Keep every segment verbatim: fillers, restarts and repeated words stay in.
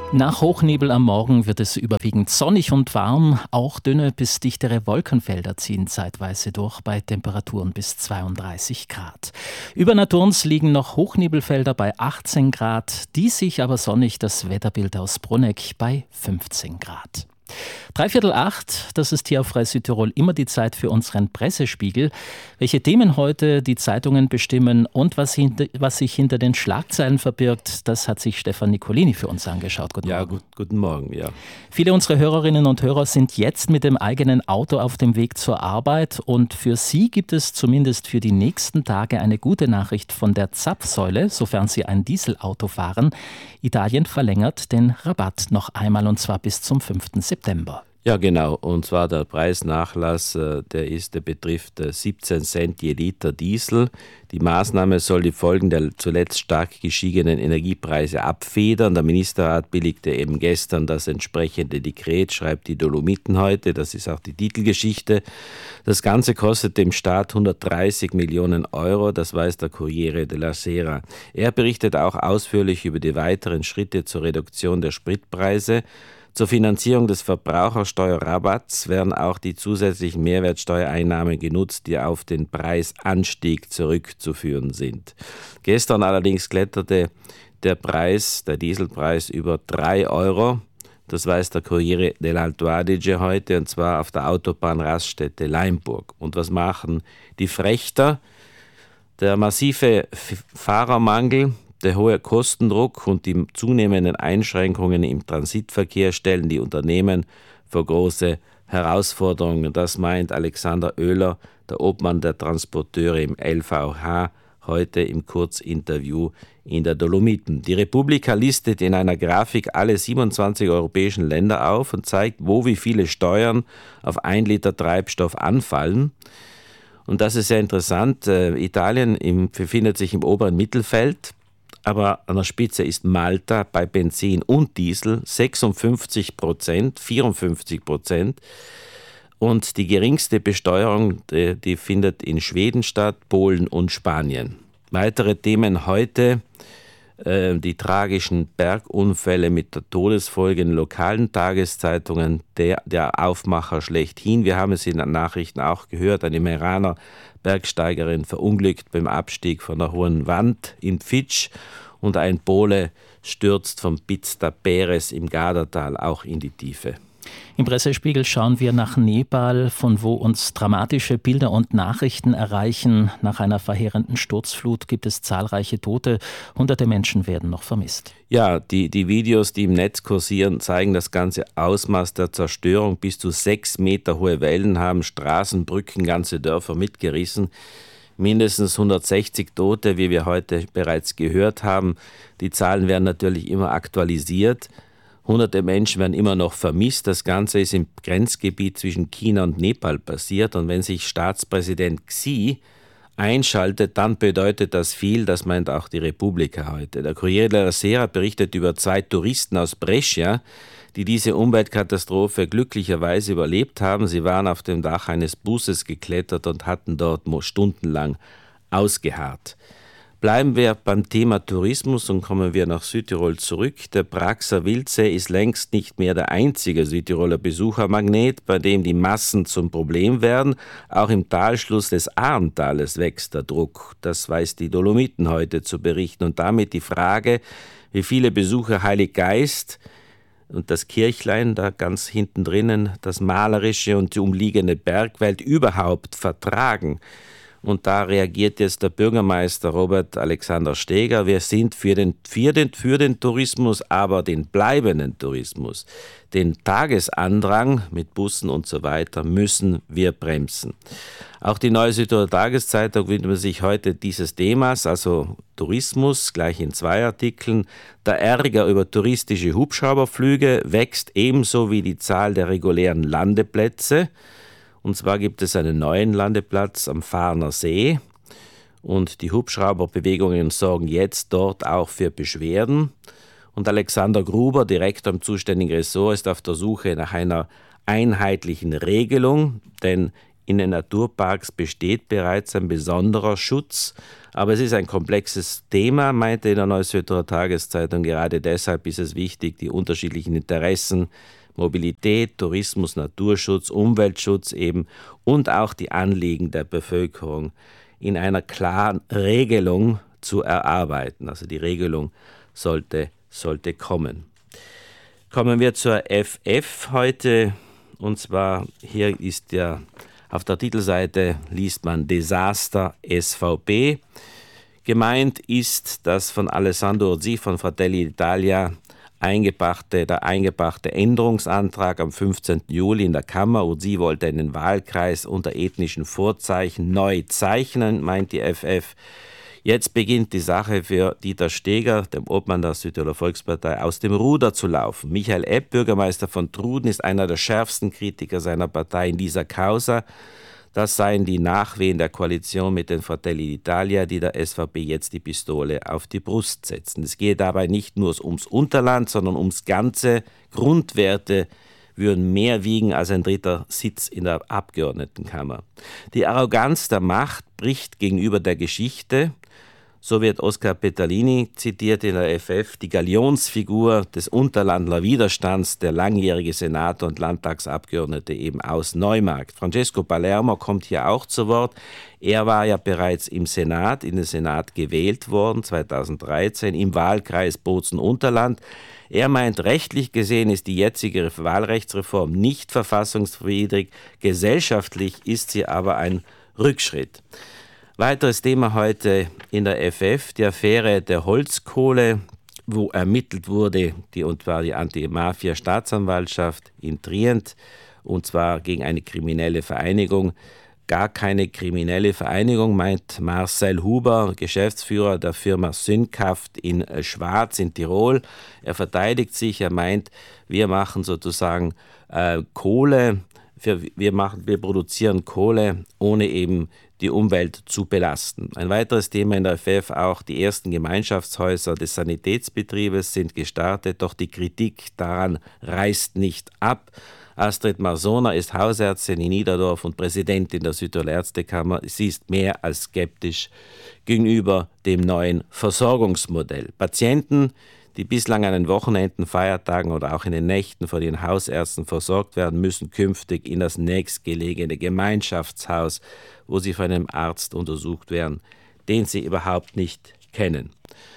Nach Hochnebel am Morgen wird es überwiegend sonnig und warm. Auch dünne bis dichtere Wolkenfelder ziehen zeitweise durch bei Temperaturen bis zweiunddreißig Grad. Über Naturns liegen noch Hochnebelfelder bei achtzehn Grad. Diesig aber sonnig das Wetterbild aus Brunegg bei fünfzehn Grad. Dreiviertel acht, das ist hier auf Frei Südtirol immer die Zeit für unseren Pressespiegel. Welche Themen heute die Zeitungen bestimmen und was, hinter, was sich hinter den Schlagzeilen verbirgt, das hat sich Stefan Nicolini für uns angeschaut. Guten ja, Morgen. Gut, guten Morgen, ja. Viele unserer Hörerinnen und Hörer sind jetzt mit dem eigenen Auto auf dem Weg zur Arbeit und für sie gibt es zumindest für die nächsten Tage eine gute Nachricht von der Zapfsäule, sofern sie ein Dieselauto fahren. Italien verlängert den Rabatt noch einmal und zwar bis zum fünften September. Ja, genau. Und zwar der Preisnachlass, der ist, der betrifft siebzehn Cent je Liter Diesel. Die Maßnahme soll die Folgen der zuletzt stark gestiegenen Energiepreise abfedern. Der Ministerrat billigte eben gestern das entsprechende Dekret, schreibt die Dolomiten heute. Das ist auch die Titelgeschichte. Das Ganze kostet dem Staat hundertdreißig Millionen Euro, das weiß der Corriere della Sera. Er berichtet auch ausführlich über die weiteren Schritte zur Reduktion der Spritpreise. Zur Finanzierung des Verbrauchersteuerrabatts werden auch die zusätzlichen Mehrwertsteuereinnahmen genutzt, die auf den Preisanstieg zurückzuführen sind. Gestern allerdings kletterte der Preis, der Dieselpreis, über drei Euro. Das weiß der Corriere dell'Alto Adige heute, und zwar auf der Autobahnraststätte Leimburg. Und was machen die Frächter? Der massive Fahrermangel, der hohe Kostendruck und die zunehmenden Einschränkungen im Transitverkehr stellen die Unternehmen vor große Herausforderungen. Das meint Alexander Oehler, der Obmann der Transporteure im L V H, heute im Kurzinterview in der Dolomiten. Die Republika listet in einer Grafik alle siebenundzwanzig europäischen Länder auf und zeigt, wo wie viele Steuern auf ein Liter Treibstoff anfallen. Und das ist sehr interessant. Äh, Italien im, befindet sich im oberen Mittelfeld. Aber an der Spitze ist Malta bei Benzin und Diesel sechsundfünfzig Prozent, vierundfünfzig Prozent. Und die geringste Besteuerung, die, die findet in Schweden statt, Polen und Spanien. Weitere Themen heute, äh, die tragischen Bergunfälle mit der Todesfolge in lokalen Tageszeitungen, der, der Aufmacher schlechthin. Wir haben es in den Nachrichten auch gehört, eine Meraner Bergsteigerin verunglückt beim Abstieg von der hohen Wand in Fitsch und ein Pole stürzt vom Piz da Peres im Gardatal auch in die Tiefe. Im Pressespiegel schauen wir nach Nepal, von wo uns dramatische Bilder und Nachrichten erreichen. Nach einer verheerenden Sturzflut gibt es zahlreiche Tote. Hunderte Menschen werden noch vermisst. Ja, die, die Videos, die im Netz kursieren, zeigen das ganze Ausmaß der Zerstörung. Bis zu sechs Meter hohe Wellen haben Straßen, Brücken, ganze Dörfer mitgerissen. Mindestens hundertsechzig Tote, wie wir heute bereits gehört haben. Die Zahlen werden natürlich immer aktualisiert. Hunderte Menschen werden immer noch vermisst. Das Ganze ist im Grenzgebiet zwischen China und Nepal passiert. Und wenn sich Staatspräsident Xi einschaltet, dann bedeutet das viel. Das meint auch die Republika heute. Der Corriere della Sera berichtet über zwei Touristen aus Brescia, die diese Umweltkatastrophe glücklicherweise überlebt haben. Sie waren auf dem Dach eines Busses geklettert und hatten dort stundenlang ausgeharrt. Bleiben wir beim Thema Tourismus und kommen wir nach Südtirol zurück. Der Praxer Wildsee ist längst nicht mehr der einzige Südtiroler Besuchermagnet, bei dem die Massen zum Problem werden. Auch im Talschluss des Ahrentales wächst der Druck. Das weiß die Dolomiten heute zu berichten. Und damit die Frage, wie viele Besucher Heiliggeist und das Kirchlein, da ganz hinten drinnen, das malerische und die umliegende Bergwelt überhaupt vertragen. Und da reagiert jetzt der Bürgermeister Robert Alexander Steger. Wir sind für den, für den, für den Tourismus, aber den bleibenden Tourismus, den Tagesandrang mit Bussen und so weiter, müssen wir bremsen. Auch die Neue Südtiroler Tageszeitung widmet sich heute dieses Themas, also Tourismus, gleich in zwei Artikeln. Der Ärger über touristische Hubschrauberflüge wächst ebenso wie die Zahl der regulären Landeplätze. Und zwar gibt es einen neuen Landeplatz am Farner See und die Hubschrauberbewegungen sorgen jetzt dort auch für Beschwerden. Und Alexander Gruber, Direktor im zuständigen Ressort, ist auf der Suche nach einer einheitlichen Regelung, denn In den Naturparks besteht bereits ein besonderer Schutz, aber es ist ein komplexes Thema, meinte in der Neusiedler Tageszeitung. Gerade deshalb ist es wichtig, die unterschiedlichen Interessen, Mobilität, Tourismus, Naturschutz, Umweltschutz eben und auch die Anliegen der Bevölkerung in einer klaren Regelung zu erarbeiten. Also die Regelung sollte, sollte kommen. Kommen wir zur F F heute, und zwar hier ist ja auf der Titelseite liest man Desaster S V B. Gemeint ist das von Alessandro Ursi von Fratelli d'Italia eingebrachte, der eingebrachte Änderungsantrag am fünfzehnten Juli in der Kammer. Ursi wollte einen Wahlkreis unter ethnischen Vorzeichen neu zeichnen, meint die F F. Jetzt beginnt die Sache für Dieter Steger, dem Obmann der Südtiroler Volkspartei, aus dem Ruder zu laufen. Michael Epp, Bürgermeister von Truden, ist einer der schärfsten Kritiker seiner Partei in dieser Causa. Das seien die Nachwehen der Koalition mit den Fratelli d'Italia, die der S V B jetzt die Pistole auf die Brust setzen. Es gehe dabei nicht nur ums Unterland, sondern ums Ganze. Grundwerte würden mehr wiegen als ein dritter Sitz in der Abgeordnetenkammer. Die Arroganz der Macht bricht gegenüber der Geschichte. So wird Oskar Petalini zitiert in der F F, die Galionsfigur des Unterlandler Widerstands, der langjährige Senator und Landtagsabgeordnete eben aus Neumarkt. Francesco Palermo kommt hier auch zu Wort. Er war ja bereits im Senat, in den Senat gewählt worden, zweitausenddreizehn, im Wahlkreis Bozen-Unterland. Er meint, rechtlich gesehen ist die jetzige Wahlrechtsreform nicht verfassungswidrig, gesellschaftlich ist sie aber ein Rückschritt. Weiteres Thema heute in der F F, die Affäre der Holzkohle, wo ermittelt wurde, die, und zwar die Anti-Mafia-Staatsanwaltschaft in Trient, und zwar gegen eine kriminelle Vereinigung. Gar keine kriminelle Vereinigung, meint Marcel Huber, Geschäftsführer der Firma Synkaft in Schwarz in Tirol. Er verteidigt sich, er meint, wir machen sozusagen äh, Kohle, für, wir, machen, wir produzieren Kohle, ohne eben die Umwelt zu belasten. Ein weiteres Thema in der F F, auch die ersten Gemeinschaftshäuser des Sanitätsbetriebes sind gestartet, doch die Kritik daran reißt nicht ab. Astrid Marsona ist Hausärztin in Niederdorf und Präsidentin der Südtiroler Ärztekammer. Sie ist mehr als skeptisch gegenüber dem neuen Versorgungsmodell. Patienten, die bislang an den Wochenenden, Feiertagen oder auch in den Nächten von den Hausärzten versorgt werden, müssen künftig in das nächstgelegene Gemeinschaftshaus, wo sie von einem Arzt untersucht werden, den sie überhaupt nicht kennen.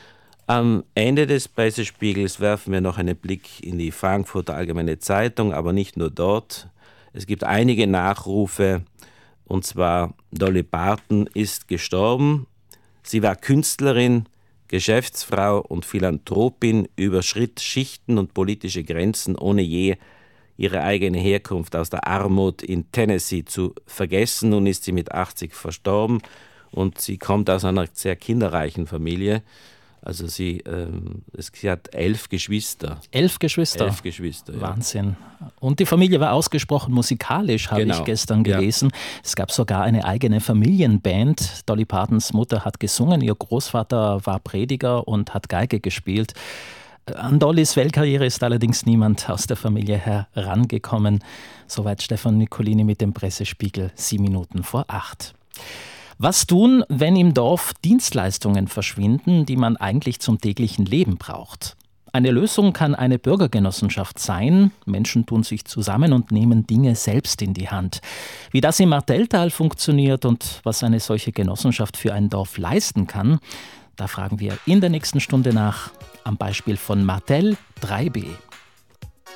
Am Ende des Pressespiegels werfen wir noch einen Blick in die Frankfurter Allgemeine Zeitung, aber nicht nur dort. Es gibt einige Nachrufe, und zwar Dolly Parton ist gestorben. Sie war Künstlerin, Geschäftsfrau und Philanthropin, überschritt Schichten und politische Grenzen, ohne je ihre eigene Herkunft aus der Armut in Tennessee zu vergessen. Nun ist sie mit achtzig verstorben und sie kommt aus einer sehr kinderreichen Familie. Also sie, ähm, sie hat elf Geschwister. Elf Geschwister? Elf Geschwister, ja. Wahnsinn. Und die Familie war ausgesprochen musikalisch, habe genau. ich gestern gelesen. Ja. Es gab sogar eine eigene Familienband. Dolly Partons Mutter hat gesungen, ihr Großvater war Prediger und hat Geige gespielt. An Dollys Weltkarriere ist allerdings niemand aus der Familie herangekommen. Soweit Stefan Nicolini mit dem Pressespiegel, sieben Minuten vor acht. Was tun, wenn im Dorf Dienstleistungen verschwinden, die man eigentlich zum täglichen Leben braucht? Eine Lösung kann eine Bürgergenossenschaft sein. Menschen tun sich zusammen und nehmen Dinge selbst in die Hand. Wie das im Martelltal funktioniert und was eine solche Genossenschaft für ein Dorf leisten kann, da fragen wir in der nächsten Stunde nach, am Beispiel von Martell drei b.